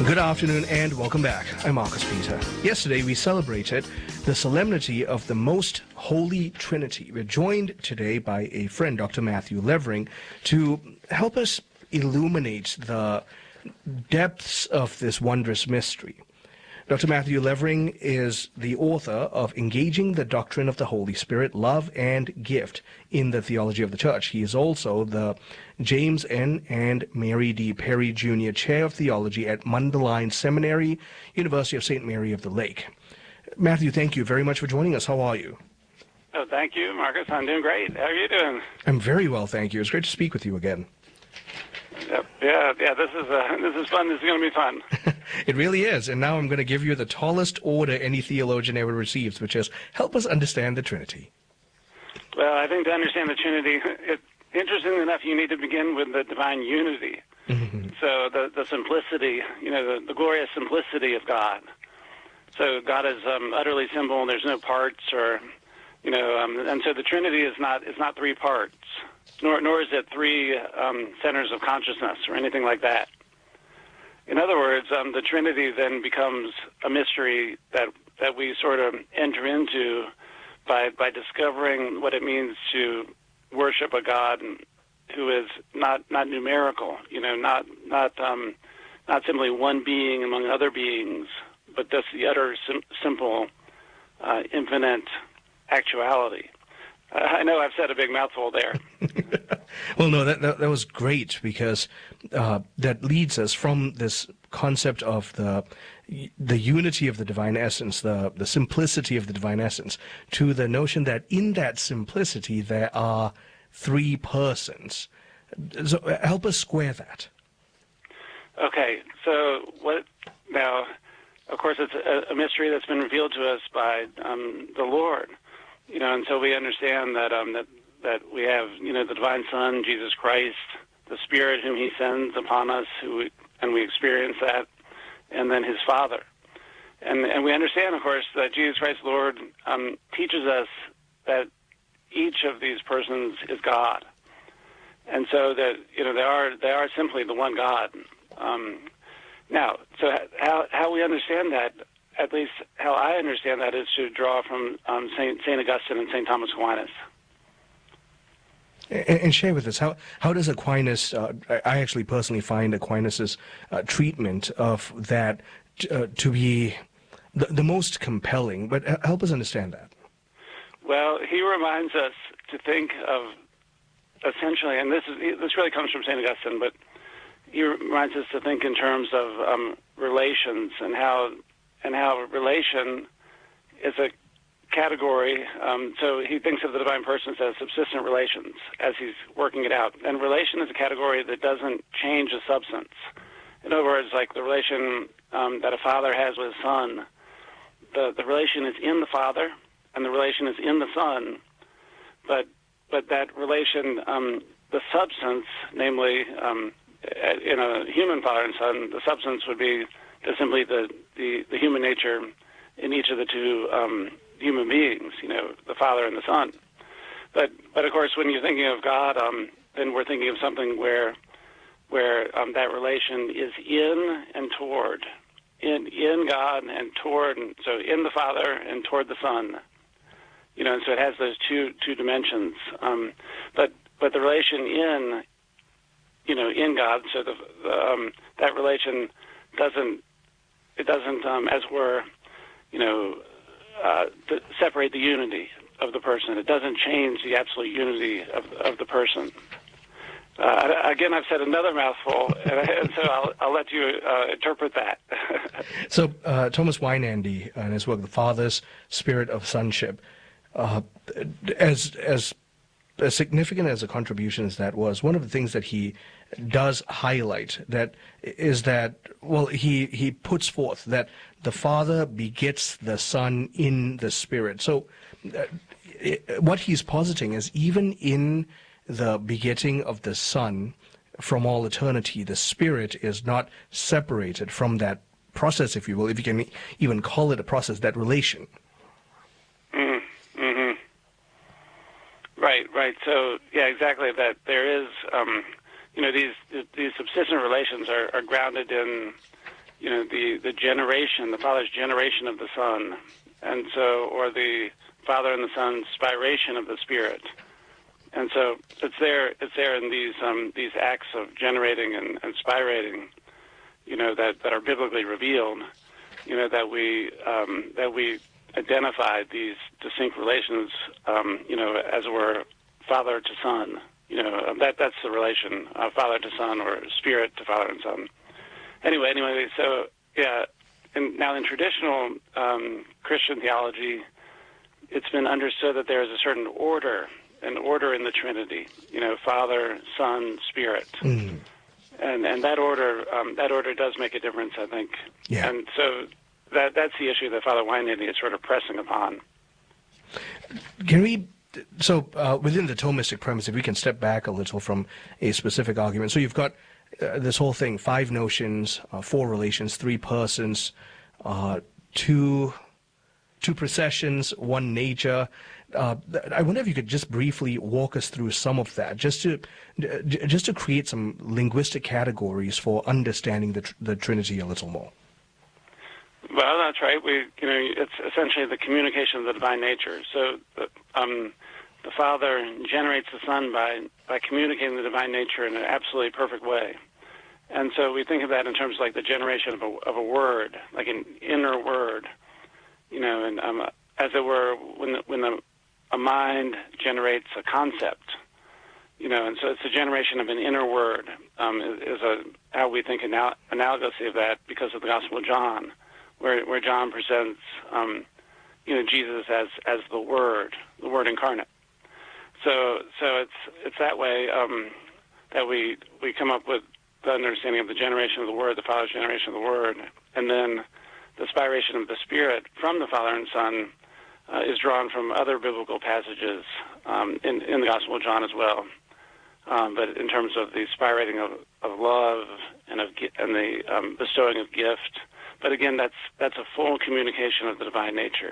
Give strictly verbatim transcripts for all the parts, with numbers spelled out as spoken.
Good afternoon and welcome back. I'm Marcus Peter. Yesterday we celebrated the solemnity of the Most Holy Trinity. We're joined today by a friend, Doctor Matthew Levering, to help us illuminate the depths of this wondrous mystery. Doctor Matthew Levering is the author of Engaging the Doctrine of the Holy Spirit, Love and Gift in the Theology of the Church. He is also the James N. and Mary D. Perry Junior Chair of Theology at Mundelein Seminary, University of Saint Mary of the Lake. Matthew, thank you very much for joining us. How are you? Oh, thank you, Marcus. I'm doing great. How are you doing? I'm very well, thank you. It's great to speak with you again. Yep. Yeah, yeah. This is uh, this is fun. This is going to be fun. It really is. And now I'm going to give you the tallest order any theologian ever receives, which is help us understand the Trinity. Well, I think to understand the Trinity, it, interestingly enough, you need to begin with the divine unity. Mm-hmm. So the the simplicity, you know, the, the glorious simplicity of God. So God is um, utterly simple, and there's no parts, or you know, um, and so the Trinity is not is not three parts. Nor, nor is it three um, centers of consciousness or anything like that. In other words, um, the Trinity then becomes a mystery that that we sort of enter into by by discovering what it means to worship a God who is not, not numerical, you know, not not um, not simply one being among other beings, but just the utter sim- simple, uh, infinite actuality. Uh, I know I've said a big mouthful there. Well, no, that, that that was great because uh, that leads us from this concept of the the unity of the divine essence, the the simplicity of the divine essence, to the notion that in that simplicity there are three persons. So help us square that. Okay, so what now? Of course, it's a, a mystery that's been revealed to us by um, the Lord. You know, and so we understand that um, that that we have, you know, the divine Son, Jesus Christ, the Spirit whom He sends upon us, who we, and we experience that, and then His Father, and and we understand, of course, that Jesus Christ, Lord, um, teaches us that each of these persons is God, and so that you know they are they are simply the one God. Um, now, so how how we understand that. At least how I understand that is to draw from um, Saint Saint Augustine and Saint Thomas Aquinas. And, and share with us, how, how does Aquinas, uh, I actually personally find Aquinas's uh, treatment of that uh, to be the, the most compelling, but help us understand that. Well, he reminds us to think of essentially, and this is this really comes from Saint Augustine, but he reminds us to think in terms of um, relations and how and how relation is a category. Um, so he thinks of the divine persons as subsistent relations as he's working it out. And relation is a category that doesn't change the substance. In other words, like the relation um, that a father has with his son, the, the relation is in the father and the relation is in the son, but but that relation, um, the substance, namely um, in a human father and son, the substance would be to simply the, the, the human nature in each of the two um, human beings, you know, the Father and the Son. But but of course, when you're thinking of God, um, then we're thinking of something where where um, that relation is in and toward, in in God and toward, so in the Father and toward the Son. You know, and so it has those two two dimensions. Um, but but the relation in, you know, in God, so the, the um, that relation doesn't. It doesn't, um, as we're, you know, uh, to separate the unity of the person. It doesn't change the absolute unity of, of the person. Uh, again, I've said another mouthful, and so I'll, I'll let you uh, interpret that. So uh, Thomas Weinandy, in his work, The Father's Spirit of Sonship, uh, as as as significant as a contribution as that was, one of the things that he does highlight that is that, well, he, he puts forth that the Father begets the Son in the Spirit. So uh, it, what he's positing is even in the begetting of the Son from all eternity, the Spirit is not separated from that process, if you will, if you can even call it a process, that relation. Mm-hmm. Mm-hmm. Right, right. So, yeah, exactly that. There is, um, you know, these these subsistent relations are, are grounded in you know, the, the generation, the Father's generation of the Son, and so, or the Father and the Son's spiration of the Spirit. And so it's there, it's there in these um, these acts of generating and, and spirating, you know, that, that are biblically revealed, you know, that we um, that we identify these distinct relations, um, you know, as it were, Father to Son. You know, that that's the relation, uh, Father to Son, or Spirit to Father and Son. Anyway, anyway, so yeah. And now in traditional um, Christian theology, it's been understood that there is a certain order, an order in the Trinity. You know, Father, Son, Spirit, mm. and and that order um, that order does make a difference, I think. Yeah. And so that that's the issue that Father Weinandy is sort of pressing upon. Can we? So uh, within the Thomistic premise, if we can step back a little from a specific argument. So you've got uh, this whole thing: five notions, uh, four relations, three persons, uh, two. Two processions, one nature. Uh, I wonder if you could just briefly walk us through some of that, just to just to create some linguistic categories for understanding the the Trinity a little more. Well, that's right. We, you know, it's essentially the communication of the divine nature. So, um, the Father generates the Son by by communicating the divine nature in an absolutely perfect way. And so we think of that in terms of like the generation of a of a word, like an inner word. You know, and um, as it were, when the, when the, a mind generates a concept, you know, and so it's a generation of an inner word, um, is, is a how we think anal- analogously of that because of the Gospel of John, where where John presents, um, you know, Jesus as as the Word, the Word incarnate. So so it's it's that way um, that we we come up with the understanding of the generation of the Word, the Father's generation of the Word, and then the spiration of the Spirit from the Father and Son uh, is drawn from other biblical passages um, in, in the Gospel of John as well. Um, but in terms of the spirating of, of love and of and the um, bestowing of gift, but again, that's that's a full communication of the divine nature.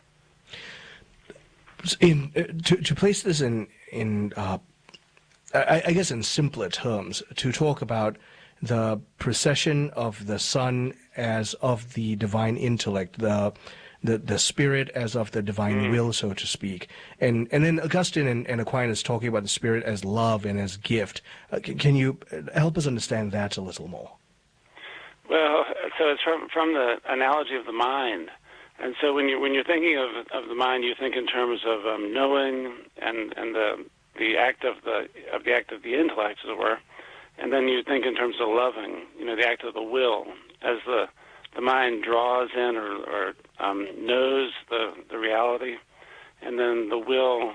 In uh, to to place this in in uh, I, I guess in simpler terms, to talk about the procession of the Son as of the divine intellect, the the, the Spirit as of the divine mm. will, so to speak. And and then Augustine and, and Aquinas talking about the Spirit as love and as gift. Uh, can, can you help us understand that a little more? Well, so it's from from the analogy of the mind. And so when you when you're thinking of of the mind, you think in terms of um, knowing and and the the act of the of the act of the intellect, as it were. And then you think in terms of loving, you know, the act of the will, as the the mind draws in or, or um, knows the, the reality, and then the will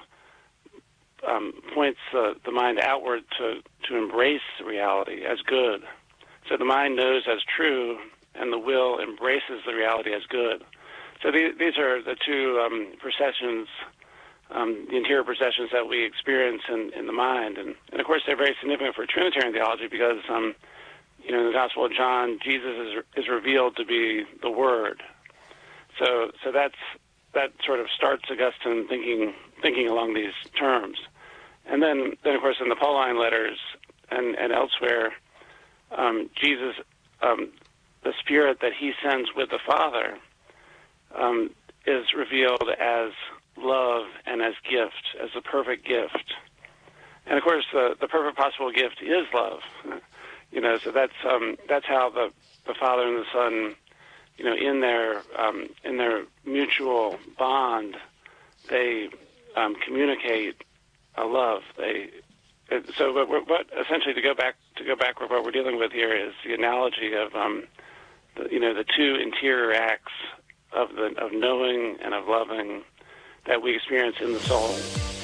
um, points the, the mind outward to, to embrace the reality as good. So the mind knows as true, and the will embraces the reality as good. So these, these are the two um, processions, Um, the interior processions that we experience in, in the mind. And, and, of course, they're very significant for Trinitarian theology because, um, you know, in the Gospel of John, Jesus is, is revealed to be the Word. So so that's that sort of starts Augustine thinking thinking along these terms. And then, then of course, in the Pauline letters and, and elsewhere, um, Jesus, um, the Spirit that he sends with the Father um, is revealed as love and as gift, as a perfect gift. And of course, the, the perfect possible gift is love. You know, so that's um, that's how the, the Father and the Son, you know, in their um, in their mutual bond, they um, communicate a love. They it, so, but, but essentially, to go back to go back with what we're dealing with here is the analogy of um, the, you know, the two interior acts of the of knowing and of loving that we experience in the soul.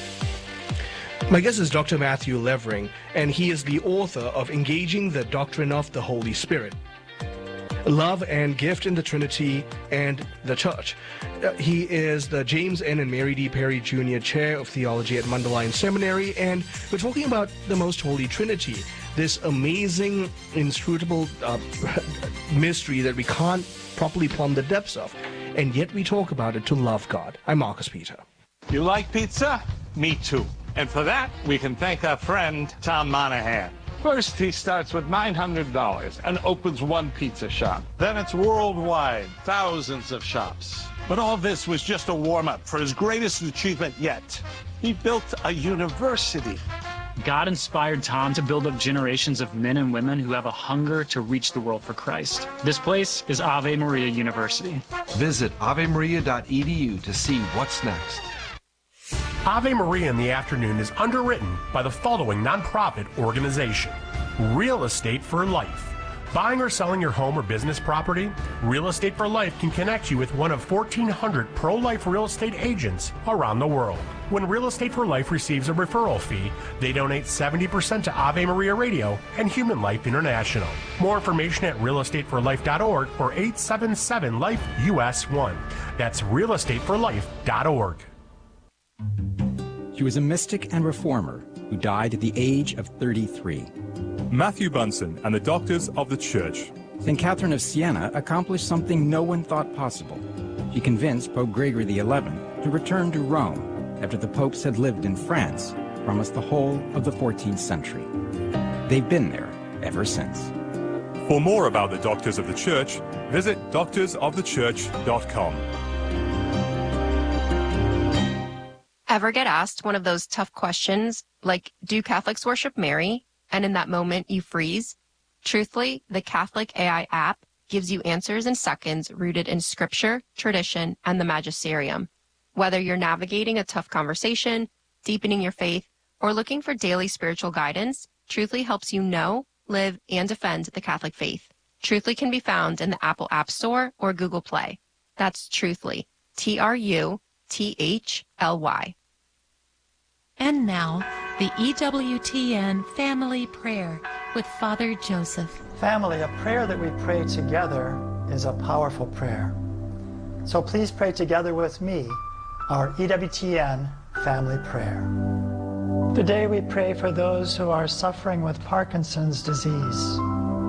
My guest is Doctor Matthew Levering, and he is the author of Engaging the Doctrine of the Holy Spirit, Love and Gift in the Trinity and the Church. Uh, he is the James N. and Mary D. Perry Junior Chair of Theology at Mundelein Seminary, and we're talking about the Most Holy Trinity, this amazing, inscrutable uh, mystery that we can't properly plumb the depths of, and yet we talk about it to love God. I'm Marcus Peter. You like pizza? Me too. And for that, we can thank our friend Tom Monahan. First, he starts with nine hundred dollars and opens one pizza shop. Then it's worldwide, thousands of shops. But all this was just a warm-up for his greatest achievement yet. He built a university. God inspired Tom to build up generations of men and women who have a hunger to reach the world for Christ. This place is Ave Maria University. Visit ave maria dot e d u to see what's next. Ave Maria in the Afternoon is underwritten by the following nonprofit organization: Real Estate for Life. Buying or selling your home or business property? Real Estate for Life can connect you with one of fourteen hundred pro-life real estate agents around the world. When Real Estate for Life receives a referral fee, they donate seventy percent to Ave Maria Radio and Human Life International. More information at real estate for life dot org or eight seven seven life U S one. That's real estate for life dot org. He was a mystic and reformer who died at the age of thirty-three. Matthew Bunson and the Doctors of the Church. Saint Catherine of Siena accomplished something no one thought possible. She convinced Pope Gregory the eleventh to return to Rome after the popes had lived in France for almost the whole of the fourteenth century. They've been there ever since. For more about the Doctors of the Church, visit doctors of the church dot com. Ever get asked one of those tough questions like, do Catholics worship Mary? And in that moment you freeze? Truthfully, the Catholic A I app gives you answers in seconds rooted in scripture, tradition, and the magisterium. Whether you're navigating a tough conversation, deepening your faith, or looking for daily spiritual guidance, Truthfully helps you know, live, and defend the Catholic faith. Truthfully can be found in the Apple App Store or Google Play. That's Truthfully, T R U T H L Y. And now, the E W T N Family Prayer with Father Joseph. Family, a prayer that we pray together is a powerful prayer. So please pray together with me our E W T N Family Prayer. Today we pray for those who are suffering with Parkinson's disease.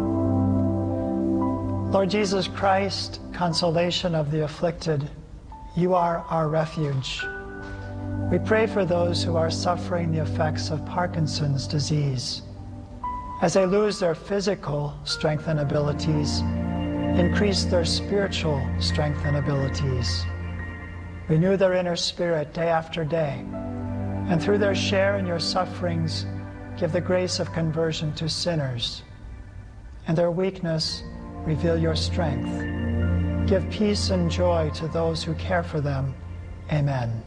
Lord Jesus Christ, consolation of the afflicted, you are our refuge. We pray for those who are suffering the effects of Parkinson's disease. As they lose their physical strength and abilities, increase their spiritual strength and abilities. Renew their inner spirit day after day, and through their share in your sufferings, give the grace of conversion to sinners. And their weakness, reveal your strength. Give peace and joy to those who care for them. Amen.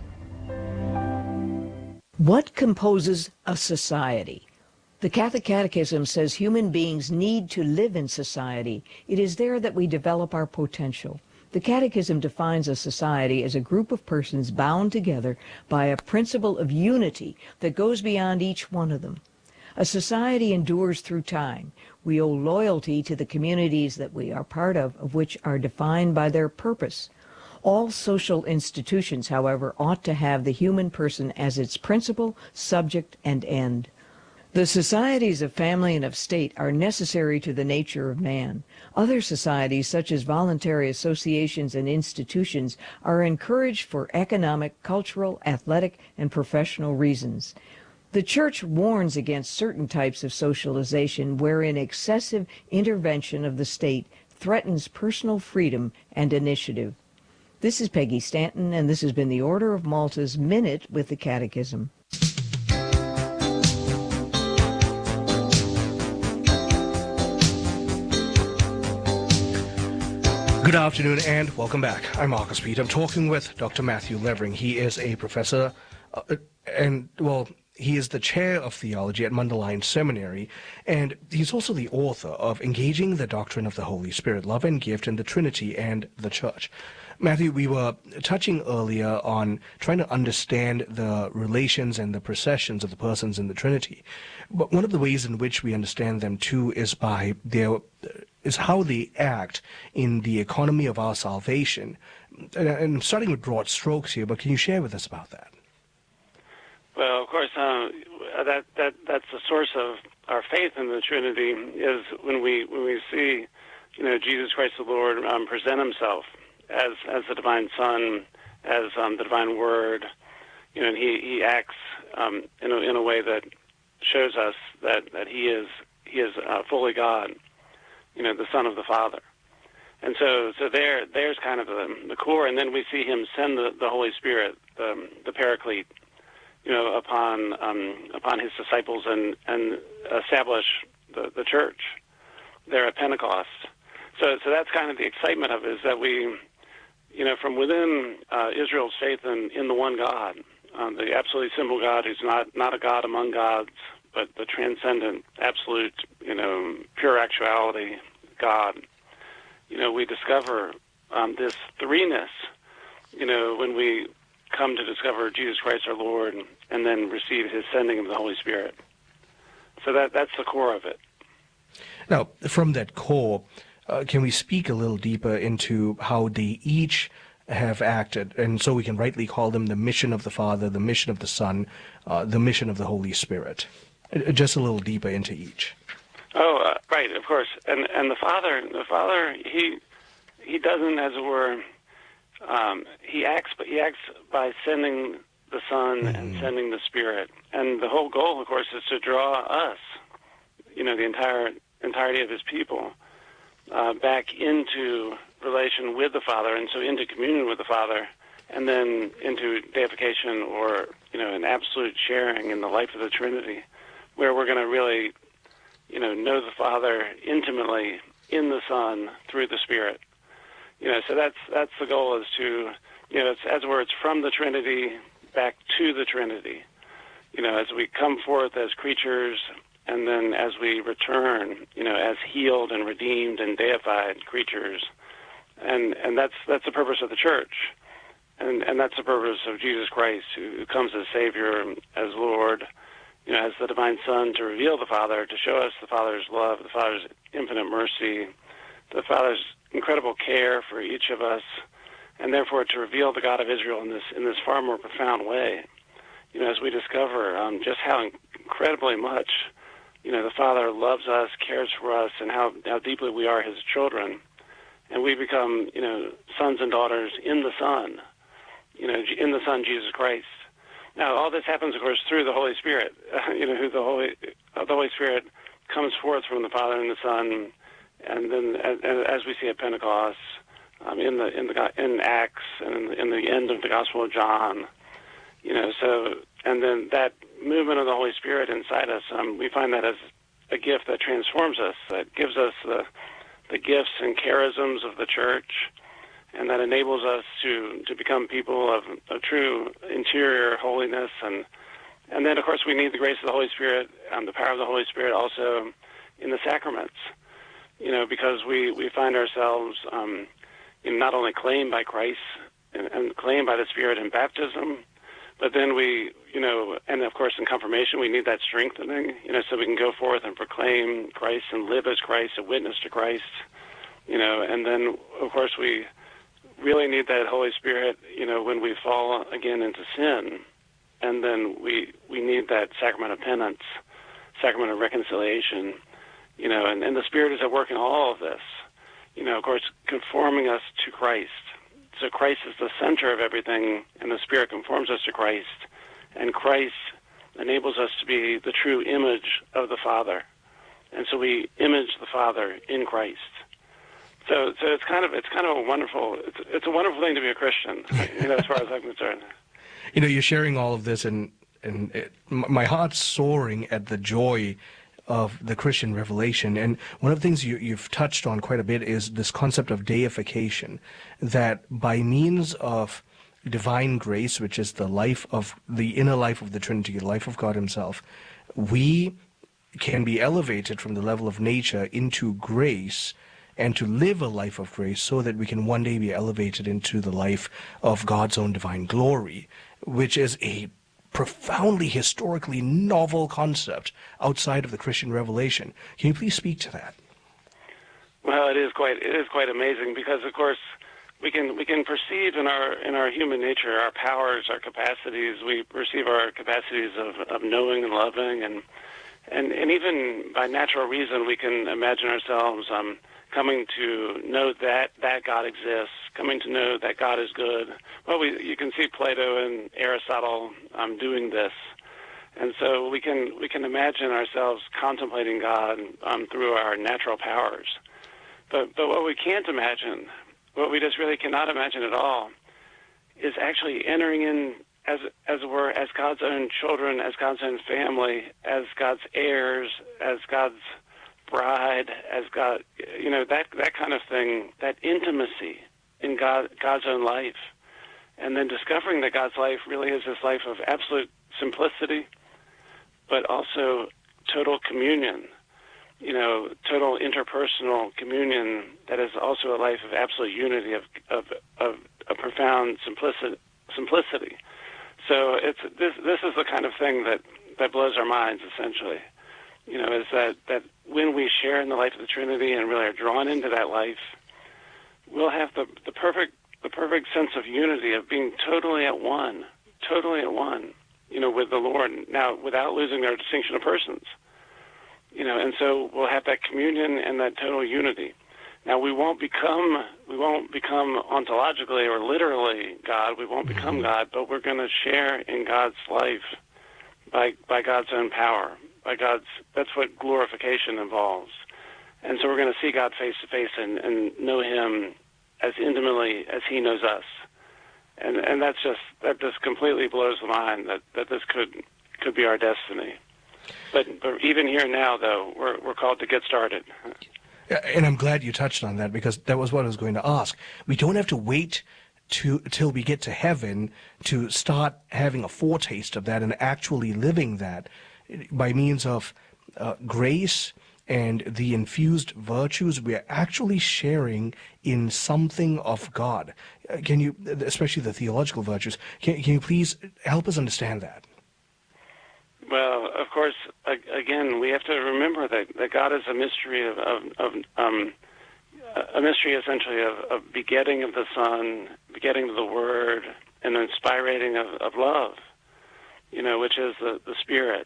What composes a society? The Catholic Catechism says human beings need to live in society. It is there that we develop our potential. The Catechism defines a society as a group of persons bound together by a principle of unity that goes beyond each one of them. A society endures through time. We owe loyalty to the communities that we are part of, of which are defined by their purpose. All social institutions, however, ought to have the human person as its principal, subject, and end. The societies of family and of state are necessary to the nature of man. Other societies, such as voluntary associations and institutions, are encouraged for economic, cultural, athletic, and professional reasons. The Church warns against certain types of socialization wherein excessive intervention of the state threatens personal freedom and initiative. This is Peggy Stanton, and this has been the Order of Malta's Minute with the Catechism. Good afternoon and welcome back. I'm Marcus Pete. I'm talking with Doctor Matthew Levering. He is a professor uh, and, well, he is the chair of theology at Mundelein Seminary, and he's also the author of Engaging the Doctrine of the Holy Spirit, Love and Gift in the Trinity and the Church. Matthew, we were touching earlier on trying to understand the relations and the processions of the persons in the Trinity. But one of the ways in which we understand them, too, is by their, is how they act in the economy of our salvation. And I'm starting with broad strokes here, but can you share with us about that? Well, of course, uh, that that that's the source of our faith in the Trinity is when we when we see, you know, Jesus Christ the Lord um, present Himself as as the divine Son, as um, the divine Word, you know, and He he acts um, in a in a way that shows us that, that He is he is uh, fully God, you know, the Son of the Father. And so, so there, there's kind of the, the core, and then we see him send the, the Holy Spirit, the, the Paraclete, you know, upon um, upon his disciples and and establish the, the church there at Pentecost. So, so that's kind of the excitement of it, is that we, you know, from within uh, Israel's faith in, in the one God, uh, the absolutely simple God who's not not a God among gods, but the transcendent, absolute, you know, pure actuality God. You know, we discover um, this threeness, you know, when we come to discover Jesus Christ our Lord and then receive his sending of the Holy Spirit. So that that's the core of it. Now, from that core, uh, can we speak a little deeper into how they each have acted, and so we can rightly call them the mission of the Father, the mission of the Son, uh, the mission of the Holy Spirit? Uh, just a little deeper into each. Oh, uh, right, of course. And and the Father, the Father, he he doesn't, as it were, um, he acts, but he acts by sending the Son mm-hmm. and sending the Spirit. And the whole goal, of course, is to draw us, you know, the entire entirety of his people, uh, back into relation with the Father, and so into communion with the Father, and then into deification, or, you know, an absolute sharing in the life of the Trinity, where we're going to really, you know, know the Father intimately in the Son through the Spirit. You know, so that's that's the goal, is to, you know, it's, as it were, it's from the Trinity back to the Trinity. You know, as we come forth as creatures, and then as we return, you know, as healed and redeemed and deified creatures. And and that's that's the purpose of the church. And and that's the purpose of Jesus Christ, who, who comes as Savior, as Lord, you know, as the divine Son, to reveal the Father, to show us the Father's love, the Father's infinite mercy, the Father's incredible care for each of us, and therefore to reveal the God of Israel in this in this far more profound way. You know, as we discover um, just how incredibly much, you know, the Father loves us, cares for us, and how, how deeply we are his children. And we become, you know, sons and daughters in the Son, you know, in the Son, Jesus Christ. Now, all this happens, of course, through the Holy Spirit, uh, you know, who the Holy, uh, the Holy Spirit comes forth from the Father and the Son, and then as, as we see at Pentecost, um, in the in the in Acts and in the, in the end of the Gospel of John, you know, so, and then that movement of the Holy Spirit inside us, um, we find that as a gift that transforms us, that gives us the the gifts and charisms of the church, and that enables us to, to become people of, of true interior holiness. And and then, of course, we need the grace of the Holy Spirit, um, the power of the Holy Spirit also in the sacraments, you know, because we, we find ourselves um, you know, not only claimed by Christ and, and claimed by the Spirit in baptism, but then we, you know, and of course in confirmation, we need that strengthening, you know, so we can go forth and proclaim Christ and live as Christ, a witness to Christ, you know, and then, of course, we really need that Holy Spirit, you know, when we fall again into sin, and then we we need that sacrament of penance, sacrament of reconciliation, you know, and, and the Spirit is at work in all of this, you know, of course, conforming us to Christ. So Christ is the center of everything, and the Spirit conforms us to Christ, and Christ enables us to be the true image of the Father, and so we image the Father in Christ. So, so it's kind of it's kind of a wonderful it's it's a wonderful thing to be a Christian, you know, as far as I'm concerned. You know, you're sharing all of this, and and it, my heart's soaring at the joy of the Christian revelation. And one of the things you, you've touched on quite a bit is this concept of deification, that by means of divine grace, which is the life of the inner life of the Trinity, the life of God himself, we can be elevated from the level of nature into grace, and to live a life of grace, so that we can one day be elevated into the life of God's own divine glory, which is a profoundly historically novel concept outside of the Christian revelation. Can you please speak to that? Well, it is quite it is quite amazing, because of course we can we can perceive in our in our human nature our powers, our capacities. We perceive our capacities of, of knowing and loving, and and and even by natural reason we can imagine ourselves um, coming to know that that God exists, coming to know that God is good. Well, we, you can see Plato and Aristotle um, doing this, And so we can we can imagine ourselves contemplating God um, through our natural powers. But but what we can't imagine, what we just really cannot imagine at all, is actually entering in as as it were as God's own children, as God's own family, as God's heirs, as God's bride, as God, you know, that that kind of thing, that intimacy in God God's own life, and then discovering that God's life really is this life of absolute simplicity, but also total communion, you know, total interpersonal communion that is also a life of absolute unity, of of, of a profound simplicity. simplicity. So it's this this is the kind of thing that, that blows our minds, essentially. You know, is that, that when we share in the life of the Trinity and really are drawn into that life, we'll have the, the perfect the perfect sense of unity, of being totally at one, totally at one, you know, with the Lord, now without losing our distinction of persons. You know, and so we'll have that communion and that total unity. Now we won't become we won't become ontologically or literally God. We won't become God, but we're going to share in God's life by by God's own power. By God's that's what glorification involves. And so we're going to see God face to face and and know Him as intimately as He knows us. And and that's just that just completely blows the mind that, that this could could be our destiny. But but even here now, though, we're we're called to get started. And I'm glad you touched on that, because that was what I was going to ask. We don't have to wait to till we get to heaven to start having a foretaste of that and actually living that by means of uh, grace and the infused virtues. We are actually sharing in something of God. Uh, can you, especially the theological virtues, can, can you please help us understand that? Well, of course, again, we have to remember that, that God is a mystery of, of, of um, a mystery essentially of, of begetting of the Son, begetting of the Word, and inspiring of, of love, you know, which is the, the Spirit.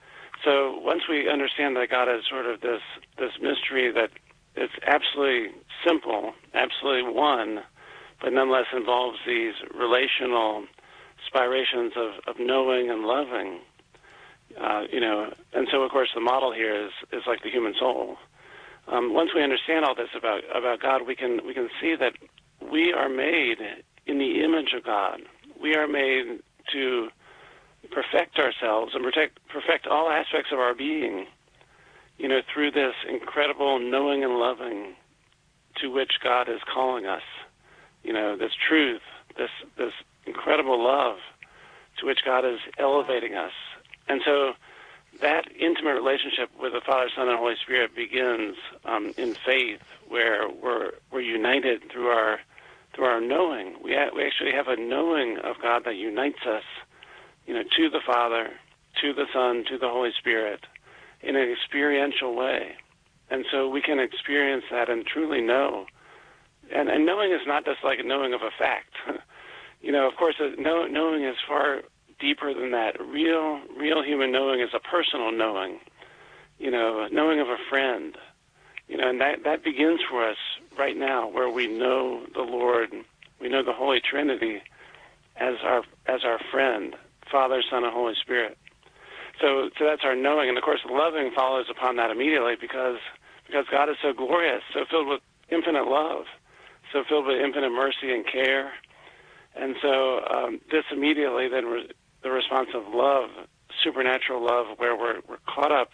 So once we understand that God is sort of this this mystery that is absolutely simple, absolutely one, but nonetheless involves these relational spirations of, of knowing and loving, Uh, you know, and so of course the model here is, is like the human soul. Um, once we understand all this about about God, we can we can see that we are made in the image of God. We are made to perfect ourselves and protect, perfect all aspects of our being, you know, through this incredible knowing and loving to which God is calling us. You know, this truth, this this incredible love to which God is elevating us. And so that intimate relationship with the Father, Son, and Holy Spirit begins um, in faith, where we're we're united through our through our knowing. We ha- we actually have a knowing of God that unites us, you know, to the Father, to the Son, to the Holy Spirit, in an experiential way. And so we can experience that and truly know. And, and knowing is not just like a knowing of a fact. You know, of course, know, knowing is far deeper than that. Real, real human knowing is a personal knowing. You know, knowing of a friend. You know, and that, that begins for us right now, where we know the Lord, we know the Holy Trinity as our as our friend, Father, Son, and Holy Spirit. So, so that's our knowing, and of course, loving follows upon that immediately, because because God is so glorious, so filled with infinite love, so filled with infinite mercy and care, and so um, this immediately then re- the response of love, supernatural love, where we're we're caught up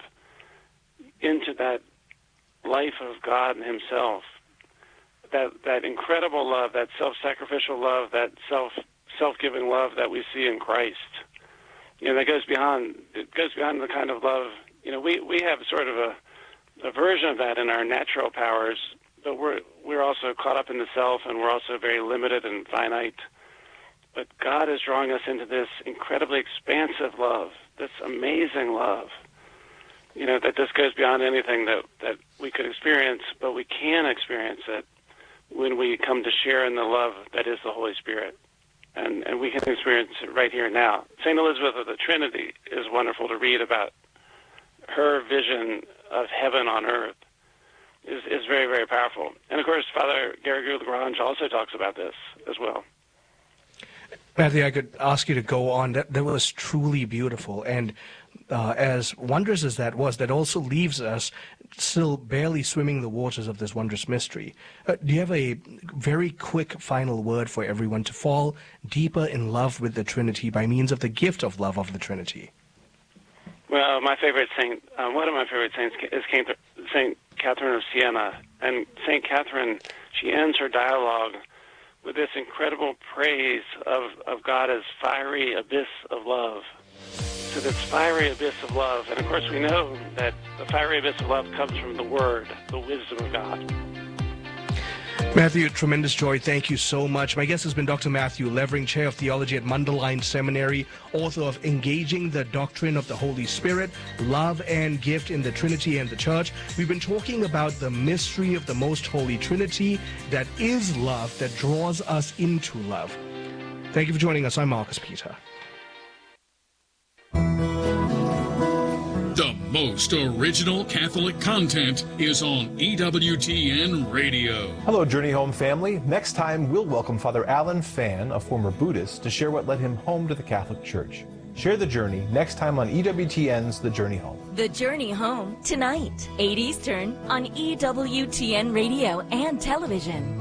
into that life of God Himself, that that incredible love, that self-sacrificial love, that self self-giving love that we see in Christ. You know, that goes beyond it goes beyond the kind of love. You know, we, we have sort of a, a version of that in our natural powers, but we're we're also caught up in the self, and we're also very limited and finite. But God is drawing us into this incredibly expansive love, this amazing love. You know, that just goes beyond anything that, that we could experience, but we can experience it when we come to share in the love that is the Holy Spirit. And and we can experience it right here and now. Saint Elizabeth of the Trinity is wonderful to read about. Her vision of heaven on earth is, is very, very powerful. And of course, Father Garrigou-Lagrange also talks about this as well. Matthew, I could ask you to go on. That, that was truly beautiful. And uh, as wondrous as that was, that also leaves us still barely swimming the waters of this wondrous mystery. Uh, do you have a very quick final word for everyone to fall deeper in love with the Trinity by means of the gift of love of the Trinity? Well, my favorite saint, uh, one of my favorite saints is Saint Catherine of Siena. And Saint Catherine, she ends her dialogue with this incredible praise of, of God as fiery abyss of love. So this fiery abyss of love, and of course we know that the fiery abyss of love comes from the Word, the wisdom of God. Matthew, tremendous joy. Thank you so much. My guest has been Doctor Matthew Levering, Chair of Theology at Mundelein Seminary, author of Engaging the Doctrine of the Holy Spirit, Love and Gift in the Trinity and the Church. We've been talking about the mystery of the Most Holy Trinity that is love, that draws us into love. Thank you for joining us. I'm Marcus Peter. The most original Catholic content is on E W T N Radio. Hello, Journey Home family. Next time, we'll welcome Father Alan Fan, a former Buddhist, to share what led him home to the Catholic Church. Share the journey next time on E W T N's The Journey Home. The Journey Home, tonight, eight Eastern, on E W T N Radio and television.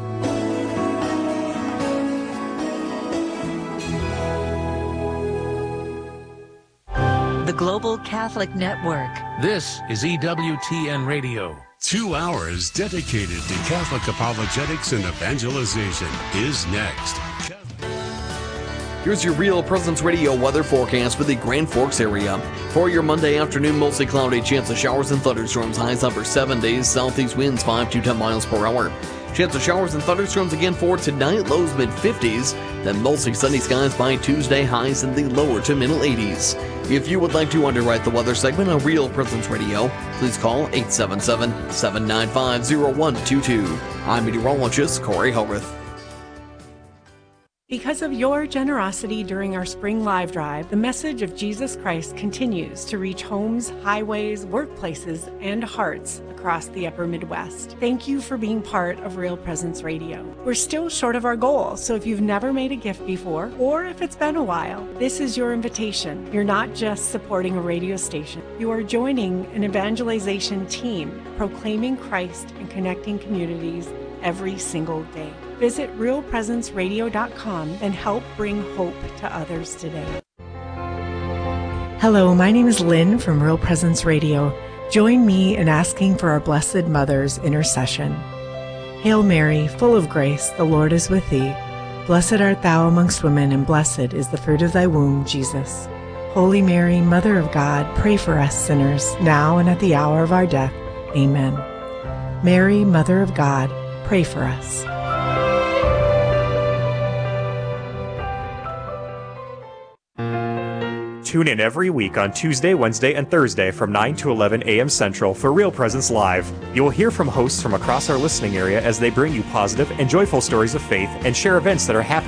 The Global Catholic Network. This is E W T N Radio. Two hours dedicated to Catholic apologetics and evangelization is next. Here's your Real Presence Radio weather forecast for the Grand Forks area. For your Monday afternoon, mostly cloudy, chance of showers and thunderstorms, highs upper seventies, southeast winds five to ten miles per hour. Chance of showers and thunderstorms again for tonight, lows mid fifties, then mostly sunny skies by Tuesday, highs in the lower to middle eighties. If you would like to underwrite the weather segment on Real Presence Radio, please call eight seven seven, seven nine five, zero one two two. I'm meteorologist Corey Howarth. Because of your generosity during our spring live drive, the message of Jesus Christ continues to reach homes, highways, workplaces, and hearts across the upper Midwest. Thank you for being part of Real Presence Radio. We're still short of our goal, so if you've never made a gift before, or if it's been a while, this is your invitation. You're not just supporting a radio station. You are joining an evangelization team proclaiming Christ and connecting communities every single day. Visit real presence radio dot com and help bring hope to others today. Hello, my name is Lynn from Real Presence Radio. Join me in asking for our Blessed Mother's intercession. Hail Mary, full of grace, the Lord is with thee. Blessed art thou amongst women, and blessed is the fruit of thy womb, Jesus. Holy Mary, Mother of God, pray for us sinners, now and at the hour of our death. Amen. Mary, Mother of God, pray for us. Tune in every week on Tuesday, Wednesday, and Thursday from nine to eleven a.m. Central for Real Presence Live. You will hear from hosts from across our listening area as they bring you positive and joyful stories of faith and share events that are happening